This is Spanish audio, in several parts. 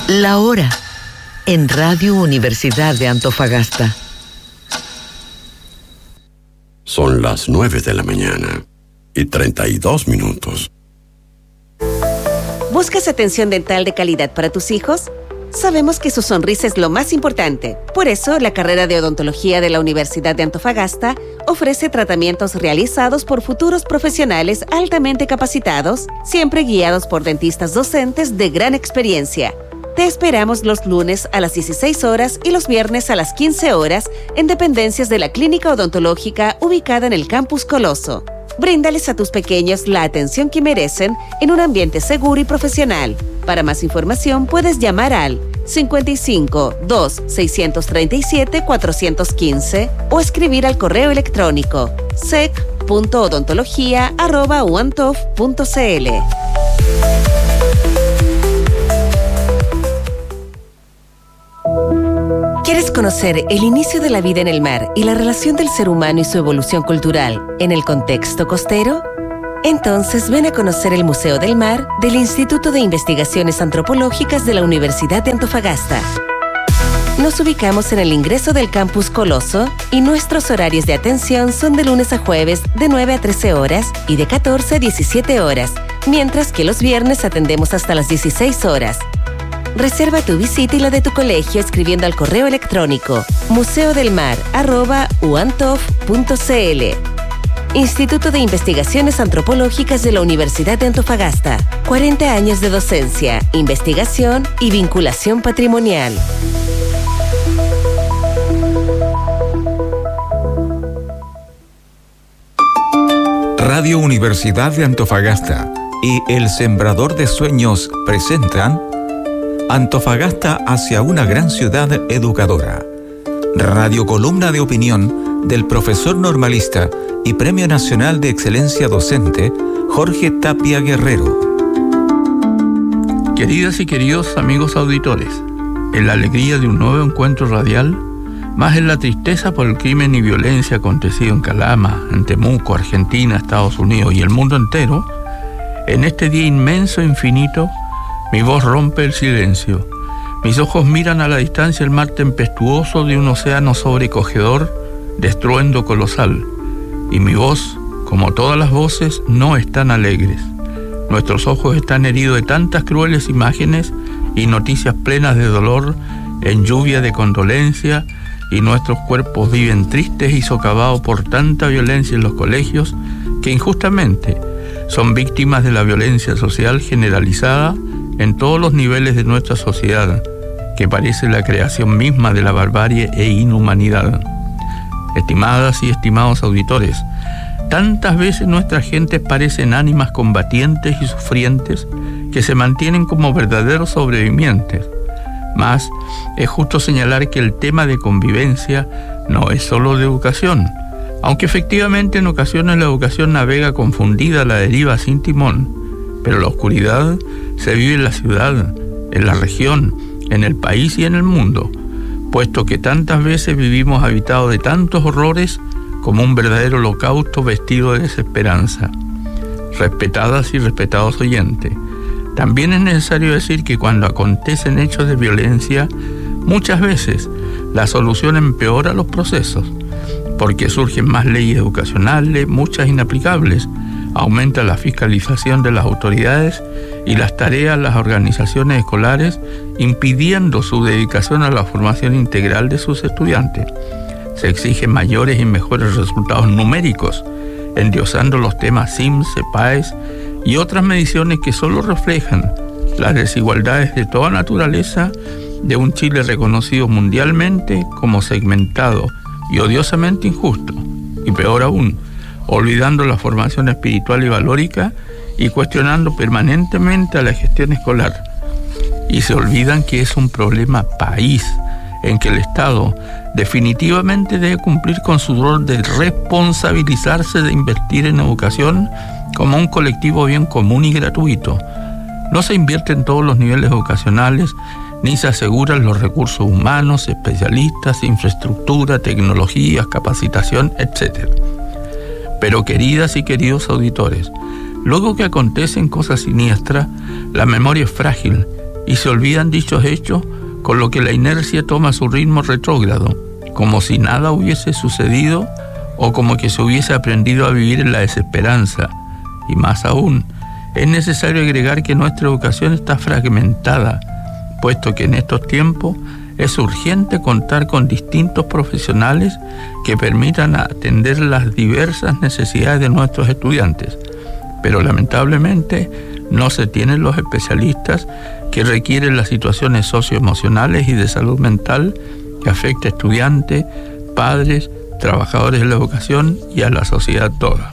La hora en Radio Universidad de Antofagasta. Son las 9:32 a.m. ¿Buscas atención dental de calidad para tus hijos? Sabemos que su sonrisa es lo más importante. Por eso, la carrera de odontología de la Universidad de Antofagasta ofrece tratamientos realizados por futuros profesionales altamente capacitados, siempre guiados por dentistas docentes de gran experiencia. Te esperamos los lunes a las 16 horas y los viernes a las 15 horas en dependencias de la Clínica Odontológica ubicada en el Campus Coloso. Bríndales a tus pequeños la atención que merecen en un ambiente seguro y profesional. Para más información puedes llamar al 55 2 637 415 o escribir al correo electrónico sec.odontología@uantof.cl. ¿Quieres conocer el inicio de la vida en el mar y la relación del ser humano y su evolución cultural en el contexto costero? Entonces ven a conocer el Museo del Mar del Instituto de Investigaciones Antropológicas de la Universidad de Antofagasta. Nos ubicamos en el ingreso del Campus Coloso y nuestros horarios de atención son de lunes a jueves de 9 a 13 horas y de 14 a 17 horas, mientras que los viernes atendemos hasta las 16 horas. Reserva tu visita y la de tu colegio escribiendo al correo electrónico museodelmar@uantof.cl. Instituto de Investigaciones Antropológicas de la Universidad de Antofagasta. 40 años de docencia, investigación y vinculación patrimonial. Radio Universidad de Antofagasta y El Sembrador de Sueños presentan Antofagasta hacia una gran ciudad educadora. Radiocolumna de opinión del profesor normalista y Premio Nacional de Excelencia Docente, Jorge Tapia Guerrero. Queridas y queridos amigos auditores, en la alegría de un nuevo encuentro radial, más en la tristeza por el crimen y violencia acontecido en Calama, en Temuco, Argentina, Estados Unidos y el mundo entero, en este día inmenso e infinito, mi voz rompe el silencio. Mis ojos miran a la distancia el mar tempestuoso de un océano sobrecogedor de estruendo colosal. Y mi voz, como todas las voces, no están alegres. Nuestros ojos están heridos de tantas crueles imágenes y noticias plenas de dolor en lluvia de condolencia, y nuestros cuerpos viven tristes y socavados por tanta violencia en los colegios que injustamente son víctimas de la violencia social generalizada en todos los niveles de nuestra sociedad, que parece la creación misma de la barbarie e inhumanidad. Estimadas y estimados auditores, tantas veces nuestras gentes parecen ánimas combatientes y sufrientes que se mantienen como verdaderos sobrevivientes. Mas es justo señalar que el tema de convivencia no es solo de educación, aunque efectivamente en ocasiones la educación navega confundida a la deriva sin timón, pero la oscuridad se vive en la ciudad, en la región, en el país y en el mundo, puesto que tantas veces vivimos habitados de tantos horrores como un verdadero holocausto vestido de desesperanza. Respetadas y respetados oyentes, también es necesario decir que cuando acontecen hechos de violencia, muchas veces la solución empeora los procesos, porque surgen más leyes educacionales, muchas inaplicables, aumenta la fiscalización de las autoridades y las tareas de las organizaciones escolares, impidiendo su dedicación a la formación integral de sus estudiantes. Se exigen mayores y mejores resultados numéricos, endiosando los temas SIMS, CEPAES y otras mediciones que solo reflejan las desigualdades de toda naturaleza de un Chile reconocido mundialmente como segmentado y odiosamente injusto, y peor aún, olvidando la formación espiritual y valórica y cuestionando permanentemente a la gestión escolar. Y se olvidan que es un problema país, en que el Estado definitivamente debe cumplir con su rol de responsabilizarse de invertir en educación como un colectivo bien común y gratuito. No se invierte en todos los niveles educacionales, ni se aseguran los recursos humanos, especialistas, infraestructura, tecnologías, capacitación, etc. Pero queridas y queridos auditores, luego que acontecen cosas siniestras, la memoria es frágil y se olvidan dichos hechos, con lo que la inercia toma su ritmo retrógrado, como si nada hubiese sucedido o como que se hubiese aprendido a vivir en la desesperanza. Y más aún, es necesario agregar que nuestra educación está fragmentada, puesto que en estos tiempos es urgente contar con distintos profesionales que permitan atender las diversas necesidades de nuestros estudiantes. Pero lamentablemente no se tienen los especialistas que requieren las situaciones socioemocionales y de salud mental que afecta a estudiantes, padres, trabajadores de la educación y a la sociedad toda.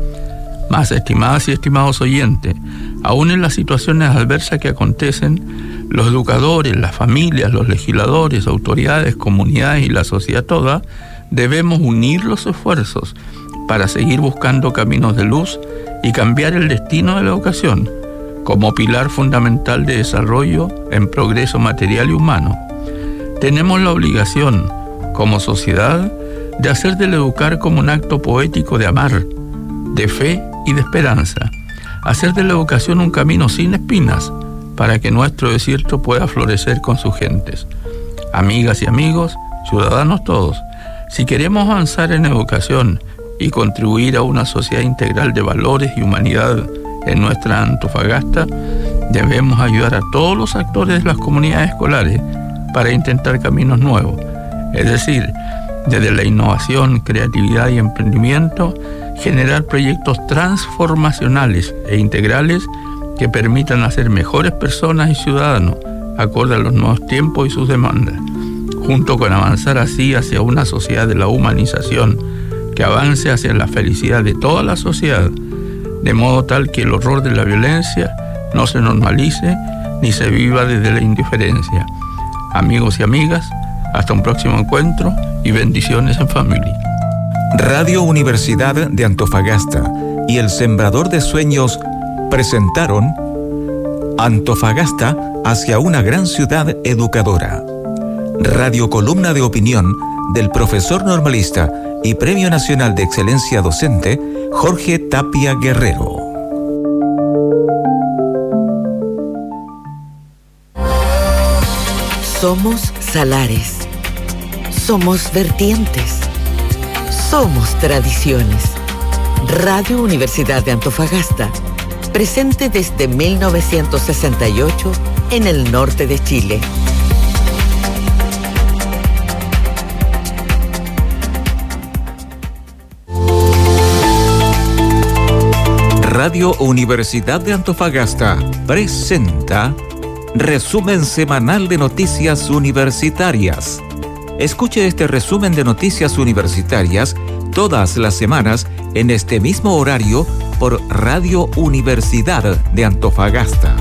Más estimadas y estimados oyentes, aún en las situaciones adversas que acontecen, los educadores, las familias, los legisladores, autoridades, comunidades y la sociedad toda debemos unir los esfuerzos para seguir buscando caminos de luz y cambiar el destino de la educación como pilar fundamental de desarrollo en progreso material y humano. Tenemos la obligación, como sociedad, de hacer del educar como un acto poético de amar, de fe y de esperanza, hacer de la educación un camino sin espinas para que nuestro desierto pueda florecer con sus gentes. Amigas y amigos, ciudadanos todos, si queremos avanzar en educación y contribuir a una sociedad integral de valores y humanidad en nuestra Antofagasta, debemos ayudar a todos los actores de las comunidades escolares para intentar caminos nuevos, es decir, desde la innovación, creatividad y emprendimiento, generar proyectos transformacionales e integrales que permitan hacer mejores personas y ciudadanos acorde a los nuevos tiempos y sus demandas, junto con avanzar así hacia una sociedad de la humanización que avance hacia la felicidad de toda la sociedad, de modo tal que el horror de la violencia no se normalice ni se viva desde la indiferencia. Amigos y amigas, hasta un próximo encuentro y bendiciones en familia. Radio Universidad de Antofagasta y El Sembrador de Sueños presentaron Antofagasta hacia una gran ciudad educadora. Radio columna de opinión del profesor normalista y Premio Nacional de Excelencia Docente Jorge Tapia Guerrero. Somos salares. Somos vertientes. Somos tradiciones. Radio Universidad de Antofagasta, presente desde 1968 en el norte de Chile. Radio Universidad de Antofagasta presenta Resumen Semanal de Noticias Universitarias. Escuche este resumen de noticias universitarias todas las semanas en este mismo horario por Radio Universidad de Antofagasta.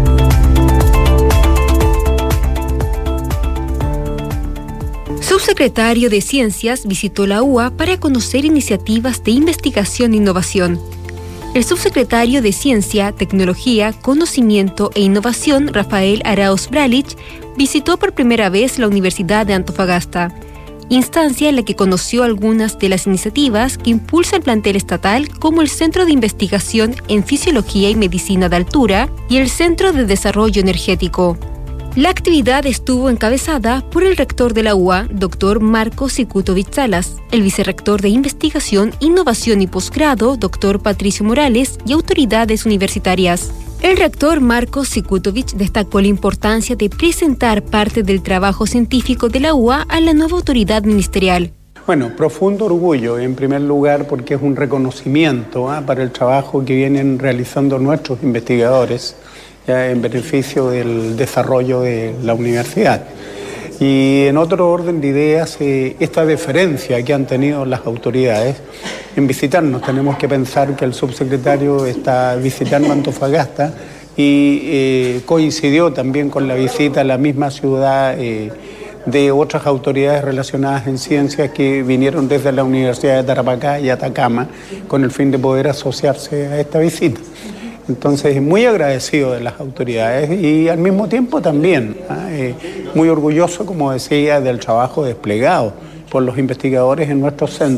Subsecretario de Ciencias visitó la UA para conocer iniciativas de investigación e innovación. El subsecretario de Ciencia, Tecnología, Conocimiento e Innovación, Rafael Arauz Bralich, visitó por primera vez la Universidad de Antofagasta, instancia en la que conoció algunas de las iniciativas que impulsa el plantel estatal, como el Centro de Investigación en Fisiología y Medicina de Altura y el Centro de Desarrollo Energético. La actividad estuvo encabezada por el rector de la UA, Dr. Marco Sikutovich Salas, el vicerrector de Investigación, Innovación y Posgrado, Dr. Patricio Morales, y autoridades universitarias. El rector Marco Sikutovich destacó la importancia de presentar parte del trabajo científico de la UA a la nueva autoridad ministerial. Bueno, profundo orgullo, en primer lugar, porque es un reconocimiento para el trabajo que vienen realizando nuestros investigadores en beneficio del desarrollo de la universidad. Y en otro orden de ideas, esta deferencia que han tenido las autoridades en visitarnos. Tenemos que pensar que el subsecretario está visitando Antofagasta y coincidió también con la visita a la misma ciudad de otras autoridades relacionadas en ciencias que vinieron desde la Universidad de Tarapacá y Atacama con el fin de poder asociarse a esta visita. Entonces, muy agradecido de las autoridades y al mismo tiempo también muy orgulloso, como decía, del trabajo desplegado por los investigadores en nuestros centros.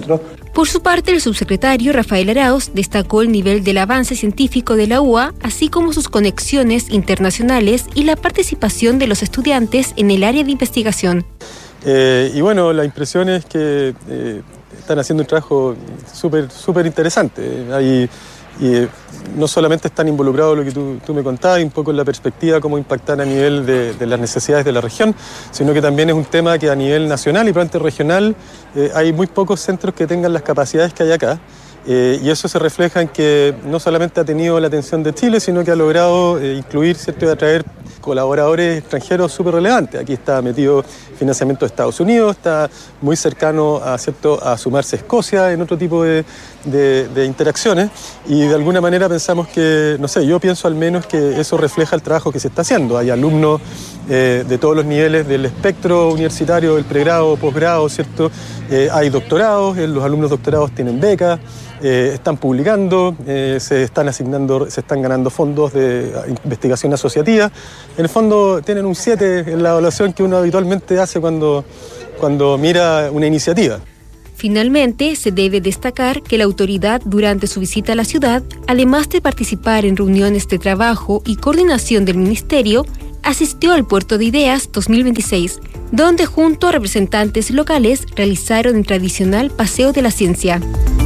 Por su parte, el subsecretario Rafael Arauz destacó el nivel del avance científico de la UA, así como sus conexiones internacionales y la participación de los estudiantes en el área de investigación. Y bueno, la impresión es que están haciendo un trabajo súper interesante. No solamente están involucrados lo que tú me contabas, un poco en la perspectiva cómo impactar a nivel de las necesidades de la región, sino que también es un tema que a nivel nacional y probablemente regional hay muy pocos centros que tengan las capacidades que hay acá. Y eso se refleja en que no solamente ha tenido la atención de Chile, sino que ha logrado incluir, ¿cierto?, y atraer colaboradores extranjeros súper relevantes. Aquí está metido financiamiento de Estados Unidos, está muy cercano a sumarse Escocia en otro tipo de interacciones, y de alguna manera pensamos que, no sé, yo pienso al menos que eso refleja el trabajo que se está haciendo. Hay alumnos de todos los niveles del espectro universitario, del pregrado, posgrado, ¿cierto? Hay doctorados, los alumnos doctorados tienen becas, están publicando, se están ganando fondos de investigación asociativa. En el fondo tienen un 7 en la evaluación que uno habitualmente hace cuando mira una iniciativa. Finalmente, se debe destacar que la autoridad, durante su visita a la ciudad, además de participar en reuniones de trabajo y coordinación del ministerio, asistió al Puerto de Ideas 2026, donde junto a representantes locales realizaron el tradicional Paseo de la Ciencia.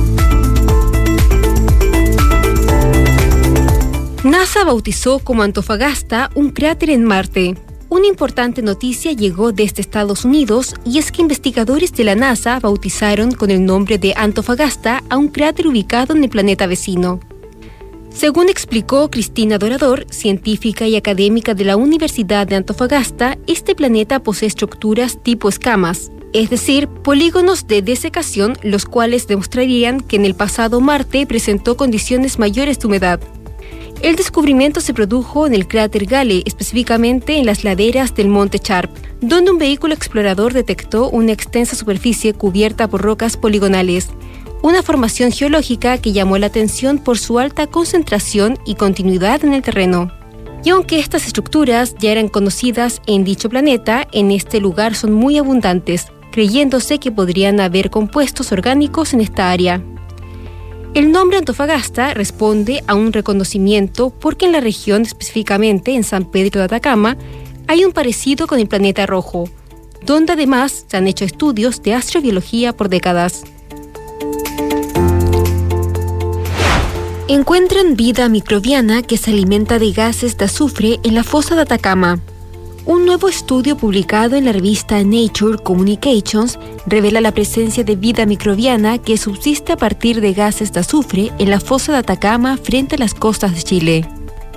NASA bautizó como Antofagasta un cráter en Marte. Una importante noticia llegó desde Estados Unidos, y es que investigadores de la NASA bautizaron con el nombre de Antofagasta a un cráter ubicado en el planeta vecino. Según explicó Cristina Dorador, científica y académica de la Universidad de Antofagasta, este planeta posee estructuras tipo escamas, es decir, polígonos de desecación, los cuales demostrarían que en el pasado Marte presentó condiciones mayores de humedad. El descubrimiento se produjo en el cráter Gale, específicamente en las laderas del Monte Sharp, donde un vehículo explorador detectó una extensa superficie cubierta por rocas poligonales, una formación geológica que llamó la atención por su alta concentración y continuidad en el terreno. Y aunque estas estructuras ya eran conocidas en dicho planeta, en este lugar son muy abundantes, creyéndose que podrían haber compuestos orgánicos en esta área. El nombre Antofagasta responde a un reconocimiento porque en la región, específicamente en San Pedro de Atacama, hay un parecido con el planeta rojo, donde además se han hecho estudios de astrobiología por décadas. Encuentran vida microbiana que se alimenta de gases de azufre en la fosa de Atacama. Un nuevo estudio publicado en la revista Nature Communications revela la presencia de vida microbiana que subsiste a partir de gases de azufre en la fosa de Atacama frente a las costas de Chile.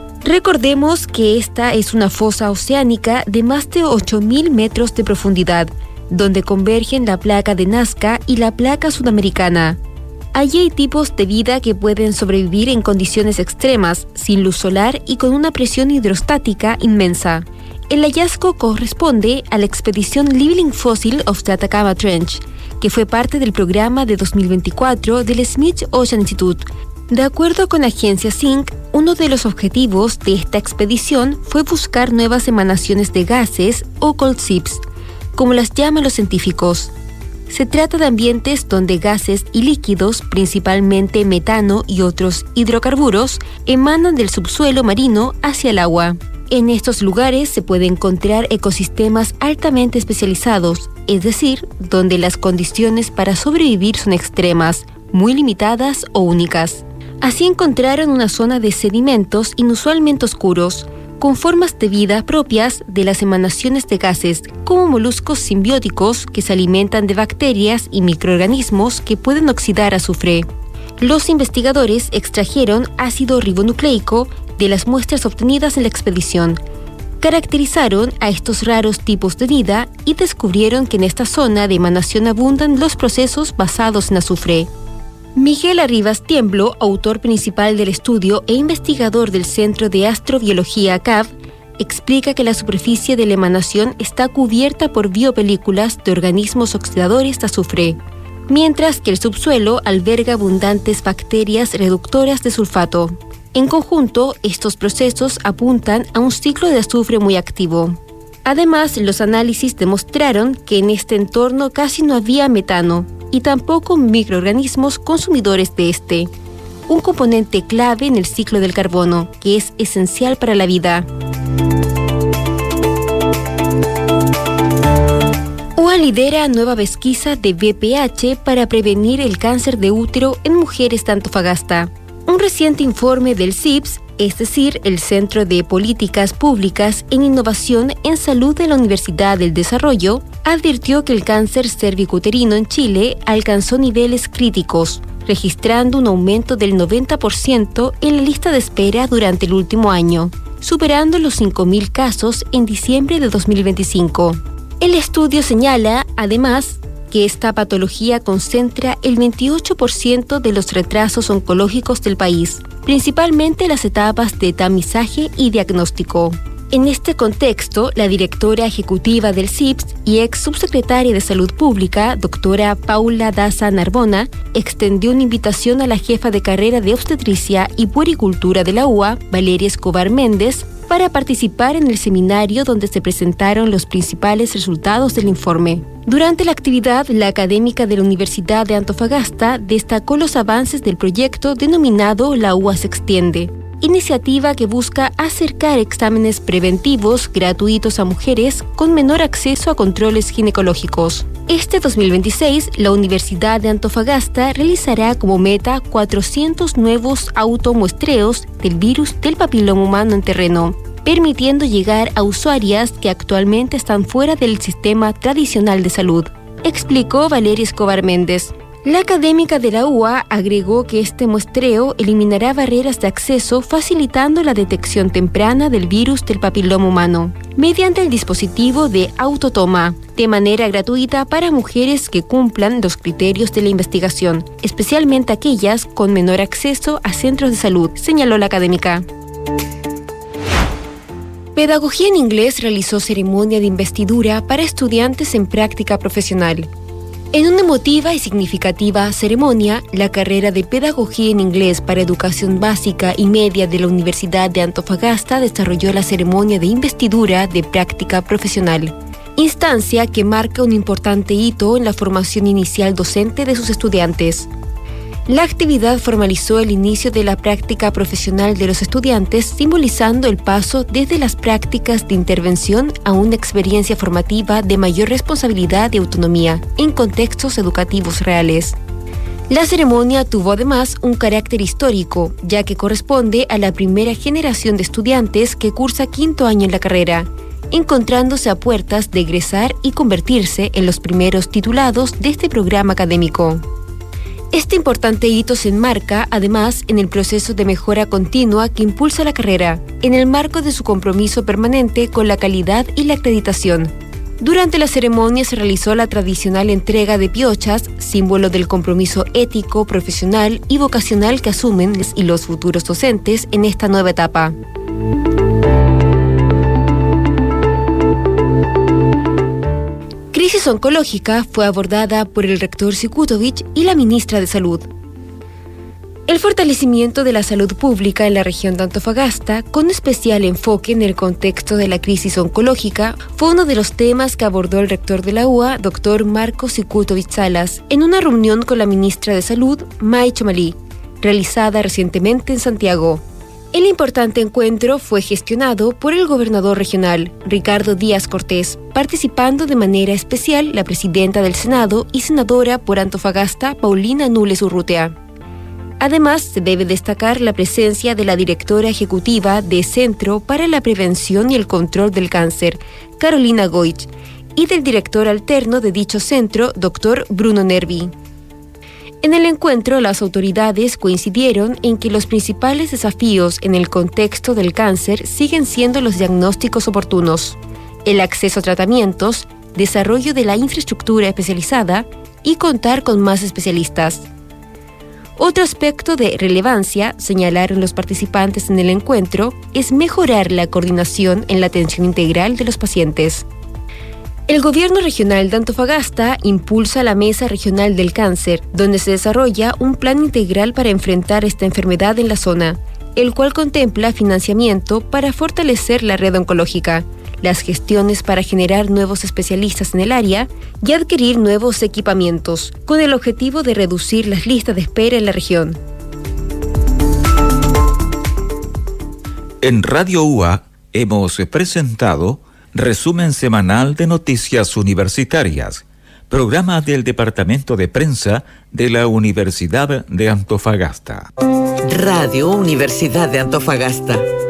Recordemos que esta es una fosa oceánica de más de 8.000 metros de profundidad, donde convergen la placa de Nazca y la placa sudamericana. Allí hay tipos de vida que pueden sobrevivir en condiciones extremas, sin luz solar y con una presión hidrostática inmensa. El hallazgo corresponde a la expedición Living Fossil of the Atacama Trench, que fue parte del programa de 2024 del Smith Ocean Institute. De acuerdo con la agencia Zinc, uno de los objetivos de esta expedición fue buscar nuevas emanaciones de gases o cold seeps, como las llaman los científicos. Se trata de ambientes donde gases y líquidos, principalmente metano y otros hidrocarburos, emanan del subsuelo marino hacia el agua. En estos lugares se puede encontrar ecosistemas altamente especializados, es decir, donde las condiciones para sobrevivir son extremas, muy limitadas o únicas. Así encontraron una zona de sedimentos inusualmente oscuros, con formas de vida propias de las emanaciones de gases, como moluscos simbióticos que se alimentan de bacterias y microorganismos que pueden oxidar azufre. Los investigadores extrajeron ácido ribonucleico de las muestras obtenidas en la expedición. Caracterizaron a estos raros tipos de vida y descubrieron que en esta zona de emanación abundan los procesos basados en azufre. Miguel Arribas Tiemblo, autor principal del estudio e investigador del Centro de Astrobiología CAV, explica que la superficie de la emanación está cubierta por biopelículas de organismos oxidadores de azufre, mientras que el subsuelo alberga abundantes bacterias reductoras de sulfato. En conjunto, estos procesos apuntan a un ciclo de azufre muy activo. Además, los análisis demostraron que en este entorno casi no había metano, y tampoco microorganismos consumidores de este, un componente clave en el ciclo del carbono, que es esencial para la vida. UA lidera nueva pesquisa de VPH para prevenir el cáncer de útero en mujeres de Antofagasta. Un reciente informe del CIPS, es decir, el Centro de Políticas Públicas en Innovación en Salud de la Universidad del Desarrollo, advirtió que el cáncer cervicuterino en Chile alcanzó niveles críticos, registrando un aumento del 90% en la lista de espera durante el último año, superando los 5.000 casos en diciembre de 2025. El estudio señala, además, que esta patología concentra el 28% de los retrasos oncológicos del país, principalmente las etapas de tamizaje y diagnóstico. En este contexto, la directora ejecutiva del CIPS y ex subsecretaria de Salud Pública, doctora Paula Daza Narbona, extendió una invitación a la jefa de carrera de Obstetricia y Puericultura de la UA, Valeria Escobar Méndez, para participar en el seminario donde se presentaron los principales resultados del informe. Durante la actividad, la académica de la Universidad de Antofagasta destacó los avances del proyecto denominado La UA se extiende, iniciativa que busca acercar exámenes preventivos gratuitos a mujeres con menor acceso a controles ginecológicos. Este 2026, la Universidad de Antofagasta realizará como meta 400 nuevos automuestreos del virus del papiloma humano en terreno, permitiendo llegar a usuarias que actualmente están fuera del sistema tradicional de salud, explicó Valeria Escobar Méndez. La académica de la UA agregó que este muestreo eliminará barreras de acceso, facilitando la detección temprana del virus del papiloma humano, mediante el dispositivo de autotoma, de manera gratuita para mujeres que cumplan los criterios de la investigación, especialmente aquellas con menor acceso a centros de salud, señaló la académica. Pedagogía en Inglés realizó ceremonia de investidura para estudiantes en práctica profesional. En una emotiva y significativa ceremonia, la carrera de Pedagogía en Inglés para Educación Básica y Media de la Universidad de Antofagasta desarrolló la ceremonia de investidura de práctica profesional, instancia que marca un importante hito en la formación inicial docente de sus estudiantes. La actividad formalizó el inicio de la práctica profesional de los estudiantes, simbolizando el paso desde las prácticas de intervención a una experiencia formativa de mayor responsabilidad y autonomía en contextos educativos reales. La ceremonia tuvo además un carácter histórico, ya que corresponde a la primera generación de estudiantes que cursa quinto año en la carrera, encontrándose a puertas de egresar y convertirse en los primeros titulados de este programa académico. Este importante hito se enmarca, además, en el proceso de mejora continua que impulsa la carrera, en el marco de su compromiso permanente con la calidad y la acreditación. Durante la ceremonia se realizó la tradicional entrega de piochas, símbolo del compromiso ético, profesional y vocacional que asumen y los futuros docentes en esta nueva etapa. Crisis oncológica fue abordada por el rector Sikutovich y la ministra de Salud. El fortalecimiento de la salud pública en la región de Antofagasta, con especial enfoque en el contexto de la crisis oncológica, fue uno de los temas que abordó el rector de la UA, doctor Marco Sikutovich Salas, en una reunión con la ministra de Salud, May Chomalí, realizada recientemente en Santiago. El importante encuentro fue gestionado por el gobernador regional, Ricardo Díaz Cortés, participando de manera especial la presidenta del Senado y senadora por Antofagasta, Paulina Nules Urrutia. Además, se debe destacar la presencia de la directora ejecutiva de Centro para la Prevención y el Control del Cáncer, Carolina Goich, y del director alterno de dicho centro, doctor Bruno Nervi. En el encuentro, las autoridades coincidieron en que los principales desafíos en el contexto del cáncer siguen siendo los diagnósticos oportunos, el acceso a tratamientos, desarrollo de la infraestructura especializada y contar con más especialistas. Otro aspecto de relevancia, señalaron los participantes en el encuentro, es mejorar la coordinación en la atención integral de los pacientes. El Gobierno Regional de Antofagasta impulsa la Mesa Regional del Cáncer, donde se desarrolla un plan integral para enfrentar esta enfermedad en la zona, el cual contempla financiamiento para fortalecer la red oncológica, las gestiones para generar nuevos especialistas en el área y adquirir nuevos equipamientos, con el objetivo de reducir las listas de espera en la región. En Radio UA hemos presentado Resumen Semanal de Noticias Universitarias, programa del Departamento de Prensa de la Universidad de Antofagasta. Radio Universidad de Antofagasta.